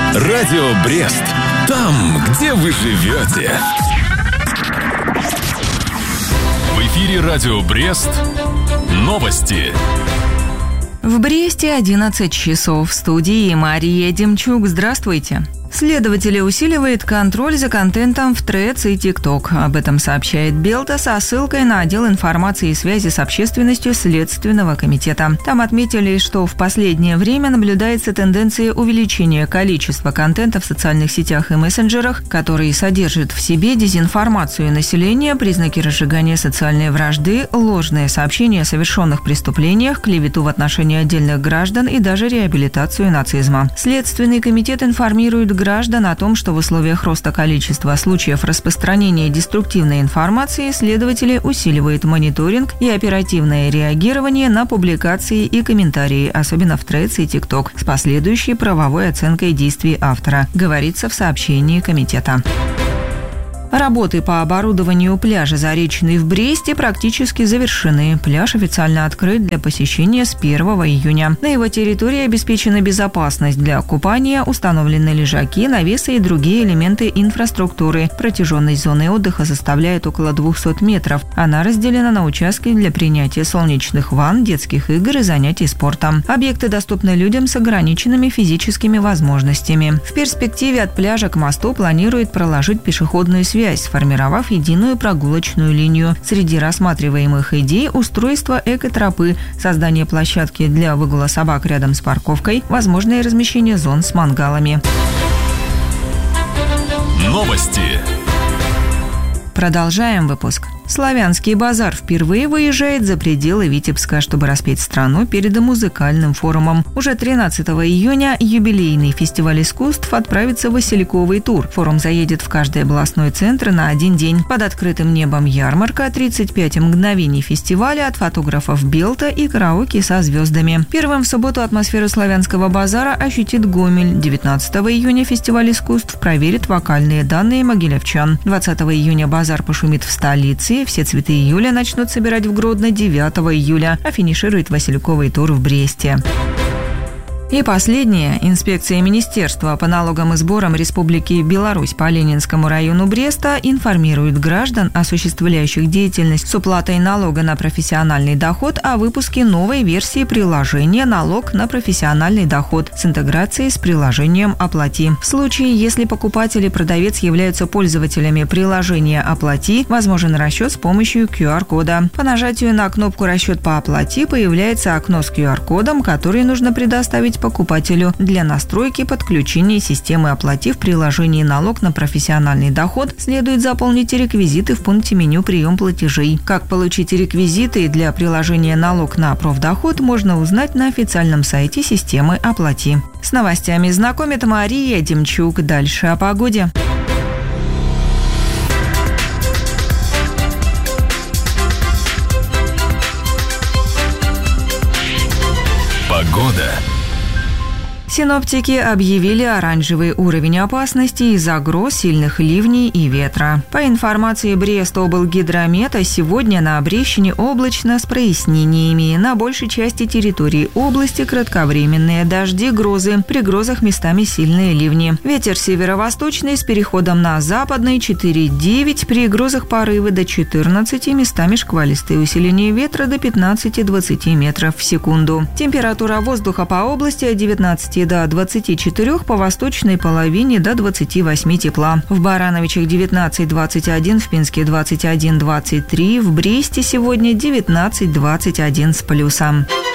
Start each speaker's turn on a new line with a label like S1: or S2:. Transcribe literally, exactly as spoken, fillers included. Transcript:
S1: Радио Брест. Там, где вы живете. В эфире Радио Брест. Новости.
S2: В Бресте одиннадцать часов. В студии Мария Демчук. Здравствуйте. Следователи усиливают контроль за контентом в Threads и ТикТок. Об этом сообщает Белта со ссылкой на отдел информации и связи с общественностью Следственного комитета. Там отметили, что в последнее время наблюдается тенденция увеличения количества контента в социальных сетях и мессенджерах, который содержит в себе дезинформацию населения, признаки разжигания социальной вражды, ложные сообщения о совершенных преступлениях, клевету в отношении отдельных граждан и даже реабилитацию нацизма. Следственный комитет информирует граждан о том, что в условиях роста количества случаев распространения деструктивной информации следователи усиливают мониторинг и оперативное реагирование на публикации и комментарии, особенно в Threads и TikTok, с последующей правовой оценкой действий автора, говорится в сообщении комитета. Работы по оборудованию пляжа Заречный в Бресте практически завершены. Пляж официально открыт для посещения с первого июня. На его территории обеспечена безопасность для купания, установлены лежаки, навесы и другие элементы инфраструктуры. Протяженность зоны отдыха составляет около двухсот метров. Она разделена на участки для принятия солнечных ванн, детских игр и занятий спортом. Объекты доступны людям с ограниченными физическими возможностями. В перспективе от пляжа к мосту планируют проложить пешеходную связь, сформировав единую прогулочную линию. Среди рассматриваемых идей – устройство экотропы, создание площадки для выгула собак рядом с парковкой, возможное размещение зон с мангалами.
S1: Новости.
S2: Продолжаем выпуск. Славянский базар впервые выезжает за пределы Витебска, чтобы распеть страну перед музыкальным форумом. Уже тринадцатого июня юбилейный фестиваль искусств отправится в Васильковый тур. Форум заедет в каждый областной центр на один день. Под открытым небом ярмарка, тридцать пять мгновений фестиваля от фотографов Белта и караоке со звездами. Первым в субботу атмосферу славянского базара ощутит Гомель. девятнадцатого июня фестиваль искусств проверит вокальные данные могилевчан. двадцатого июня базар пошумит в столице. Все цветы июля начнут собирать в Гродно девятого июля, а финиширует Васильковый тур в Бресте. И последнее. Инспекция Министерства по налогам и сборам Республики Беларусь по Ленинскому району Бреста информирует граждан, осуществляющих деятельность с уплатой налога на профессиональный доход, о выпуске новой версии приложения «Налог на профессиональный доход» с интеграцией с приложением «Оплати». В случае, если покупатель и продавец являются пользователями приложения «Оплати», возможен расчет с помощью ку ар-кода. По нажатию на кнопку «Расчет по оплате» появляется окно с ку ар-кодом, который нужно предоставить покупателю для настройки подключения системы «Оплати» в приложении «Налог на профессиональный доход» следует заполнить реквизиты в пункте меню «Прием платежей». Как получить реквизиты для приложения «Налог на профдоход» можно узнать на официальном сайте системы «Оплати». С новостями знакомит Мария Демчук. Дальше о погоде.
S1: Погода.
S2: Синоптики объявили оранжевый уровень опасности из-за гроз, сильных ливней и ветра. По информации Брест-облгидромета, сегодня на Брещине облачно с прояснениями. На большей части территории области кратковременные дожди, грозы. При грозах местами сильные ливни. Ветер северо-восточный с переходом на западный четыре-девять. При грозах порывы до четырнадцати, местами шквалистые. Усиление ветра до пятнадцати-двадцати метров в секунду. Температура воздуха по области от девятнадцати до двадцати четырёх, по восточной половине до двадцати восьми тепла. В Барановичах девятнадцать двадцать один, в Пинске двадцать один двадцать три, в Бресте сегодня девятнадцать двадцать один с плюсом.